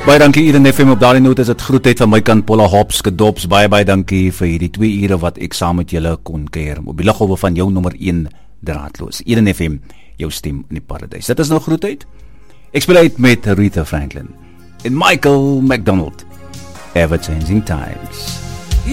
Baie dankie Eden FM op daardie noot is dit groetheid van my kant Paula Hops gedops. Baie dankie vir hierdie 2 ure wat ek saam met julle kon kuier op die luggolwe van jou nommer 1 draadloos. Eden FM, jou stem in die paradys. Dit is nou groetheid. Ek speel uit met Aretha Franklin en Michael McDonald. Ever Changing Times.